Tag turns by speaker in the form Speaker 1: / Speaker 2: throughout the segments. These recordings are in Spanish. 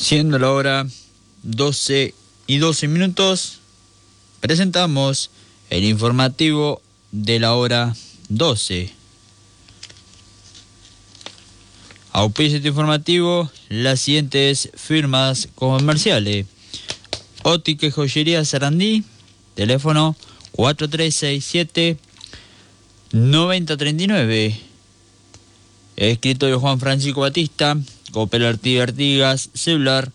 Speaker 1: Siendo la hora 12:12, presentamos el informativo de la hora 12. Auspicia este informativo las siguientes firmas comerciales: Óptica y Joyería Sarandí, teléfono 4367-9039. Escritorio Juan Francisco Batista, Cooperativa Artigas, celular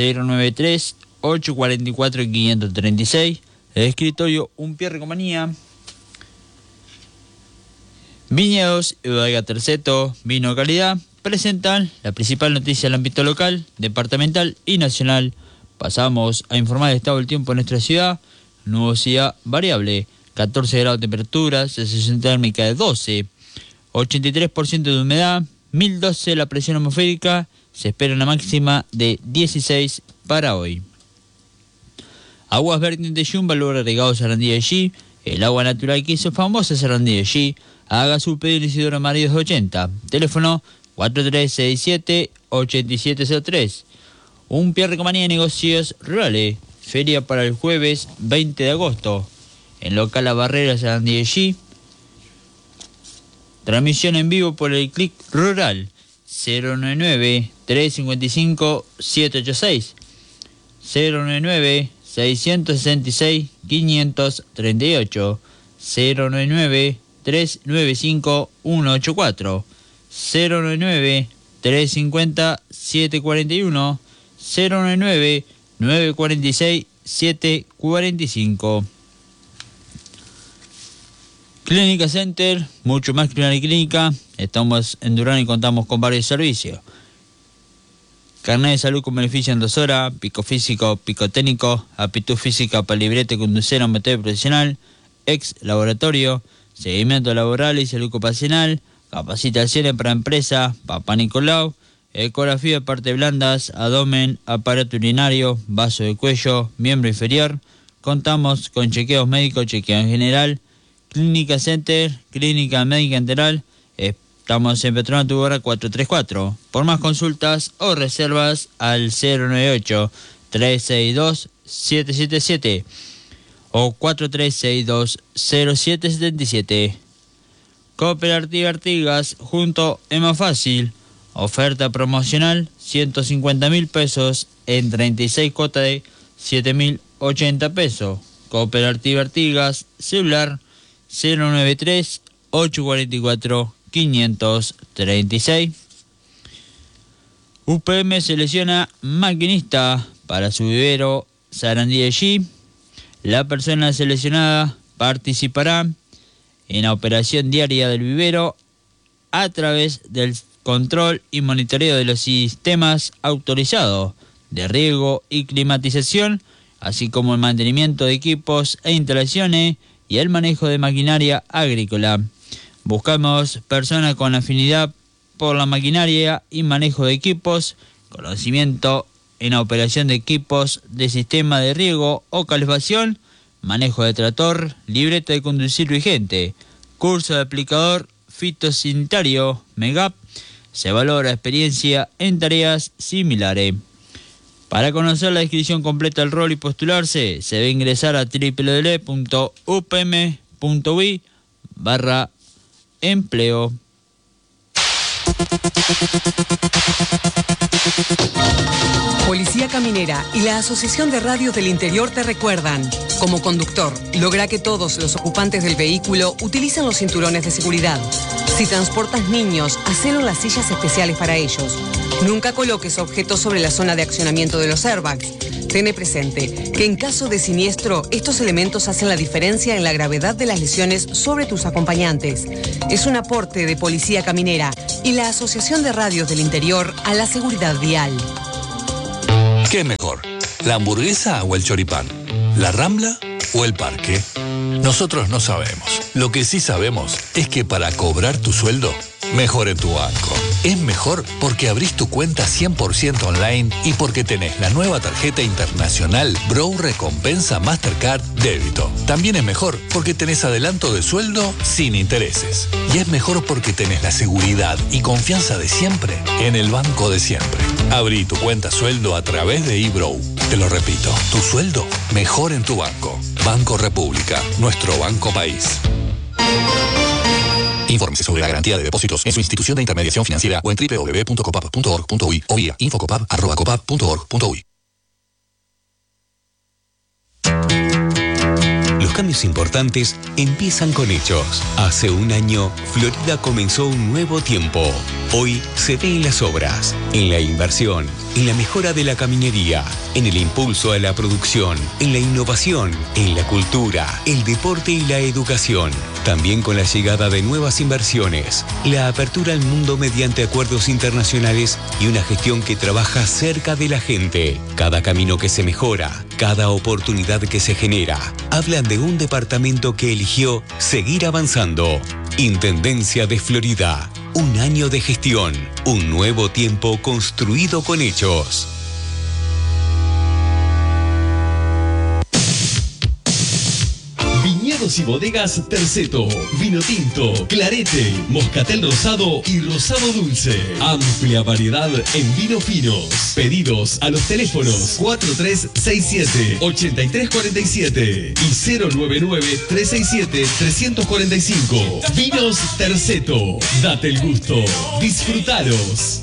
Speaker 1: 093-844-536. Escritorio Unpierre Compañía. Viñedos y Bodega Terceto, vino de calidad, presentan la principal noticia del ámbito local, departamental y nacional. Pasamos a informar del estado del tiempo en nuestra ciudad. Nubosidad variable, 14 grados de temperatura, sensación térmica de 12, 83% de humedad, 1012 la presión atmosférica, se espera una máxima de 16 para hoy. Aguas vertientes de Yumba, lugar agregado Sarandí de G, el agua natural que hizo famosa Sarandí de G. Haga su pedido en Isidoro María 280, teléfono 4367-8703. Unpierre Compañía de Negocios Rurales, feria para el jueves 20 de agosto, en local La Barrera Sarandí de G. Transmisión en vivo por el Click Rural 099-355-786, 099-666-538, 099-395-184, 099-350-741, 099-946-745. Clínica Center, mucho más que una clínica. Estamos en Durán y contamos con varios servicios: carnet de salud con beneficio en 2 horas, pico físico, pico técnico, aptitud física para librete conducir a motor profesional, ex laboratorio, seguimiento laboral y salud ocupacional, capacitaciones para empresa, Papá Nicolau, ecografía de partes blandas, abdomen, aparato urinario, vaso de cuello, miembro inferior. Contamos con chequeos médicos, chequeo en general. Clínica Center, Clínica Médica Integral. Estamos en Petronato Ubarra 434. Por más consultas o reservas al 098-362-777 o 4362-0777. Cooperativa Artigas, junto es más fácil. Oferta promocional, 150.000 pesos en 36 cuotas de 7.080 pesos. Cooperativa Artigas, celular 093-844-536. UPM selecciona maquinista para su vivero Sarandí de G. La persona seleccionada participará en la operación diaria del vivero a través del control y monitoreo de los sistemas autorizados de riego y climatización, así como el mantenimiento de equipos e instalaciones y el manejo de maquinaria agrícola. Buscamos personas con afinidad por la maquinaria y manejo de equipos, conocimiento en la operación de equipos de sistema de riego o calefacción, manejo de tractor, libreta de conducir vigente, curso de aplicador fitosanitario, MEGAP. Se valora experiencia en tareas similares. Para conocer la descripción completa del rol y postularse, se debe ingresar a www.upm.ui/empleo.
Speaker 2: Policía Caminera y la Asociación de Radios del Interior te recuerdan: como conductor, logra que todos los ocupantes del vehículo utilicen los cinturones de seguridad. Si transportas niños, hacelo en las sillas especiales para ellos. Nunca coloques objetos sobre la zona de accionamiento de los airbags. Ten presente que en caso de siniestro, estos elementos hacen la diferencia en la gravedad de las lesiones sobre tus acompañantes. Es un aporte de Policía Caminera y la Asociación de Radios del Interior a la seguridad vial.
Speaker 3: ¿Qué es mejor? ¿La hamburguesa o el choripán? ¿La Rambla o el parque? Nosotros no sabemos. Lo que sí sabemos es que para cobrar tu sueldo, mejor en tu banco. Es mejor porque abrís tu cuenta 100% online y porque tenés la nueva tarjeta internacional Bro Recompensa Mastercard Débito. También es mejor porque tenés adelanto de sueldo sin intereses. Y es mejor porque tenés la seguridad y confianza de siempre en el banco de siempre. Abrí tu cuenta sueldo a través de eBrow. Te lo repito, tu sueldo mejor en tu banco. Banco República, nuestro banco país. Infórmese sobre la garantía de depósitos en su institución de intermediación financiera o en www.copap.org.uy o vía infocopap@copap.org.uy.
Speaker 4: Los cambios importantes empiezan con hechos. Hace un año, Florida comenzó un nuevo tiempo. Hoy se ve en las obras, en la inversión, en la mejora de la caminería, en el impulso a la producción, en la innovación, en la cultura, el deporte y la educación. También con la llegada de nuevas inversiones, la apertura al mundo mediante acuerdos internacionales y una gestión que trabaja cerca de la gente. Cada camino que se mejora, cada oportunidad que se genera, hablan de un departamento que eligió seguir avanzando. Intendencia de Florida. Un año de gestión. Un nuevo tiempo construido con hechos.
Speaker 5: Viñedos y bodegas Terceto, vino tinto, clarete, moscatel rosado y rosado dulce. Amplia variedad en vinos finos. Pedidos a los teléfonos 4367-8347 y 099-367-345. Vinos Terceto, date el gusto, disfrutalos.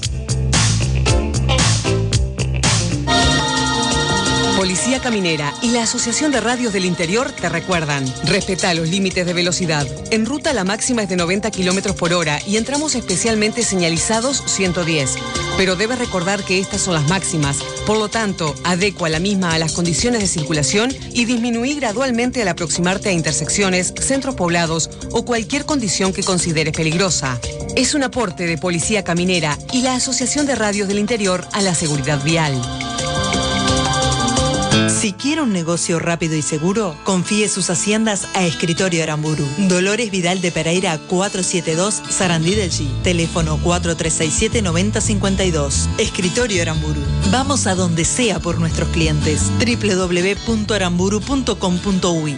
Speaker 2: Policía Caminera y la Asociación de Radios del Interior te recuerdan: respetá los límites de velocidad. En ruta la máxima es de 90 km por hora y en tramos especialmente señalizados 110. Pero debes recordar que estas son las máximas. Por lo tanto, adecua la misma a las condiciones de circulación y disminuí gradualmente al aproximarte a intersecciones, centros poblados o cualquier condición que consideres peligrosa. Es un aporte de Policía Caminera y la Asociación de Radios del Interior a la seguridad vial.
Speaker 6: Si quiere un negocio rápido y seguro, confíe sus haciendas a Escritorio Aramburu. Dolores Vidal de Pereira 472, Sarandí del G. Teléfono 4367-9052. Escritorio Aramburu. Vamos a donde sea por nuestros clientes. www.aramburu.com.uy.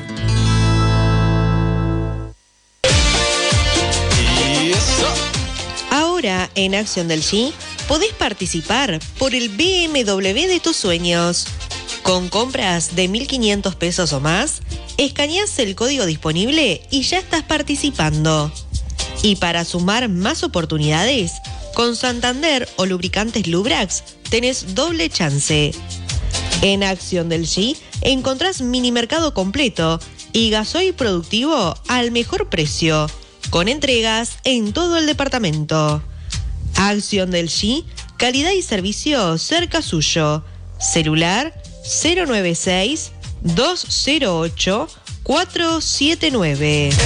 Speaker 7: Ahora, en Acción del G, podés participar por el BMW de tus sueños. Con compras de 1.500 pesos o más, escaneás el código disponible y ya estás participando. Y para sumar más oportunidades, con Santander o lubricantes Lubrax tenés doble chance. En Acción del G encontrás mini mercado completo y gasoil productivo al mejor precio, con entregas en todo el departamento. Acción del G, calidad y servicio cerca suyo. Celular 096-208-479.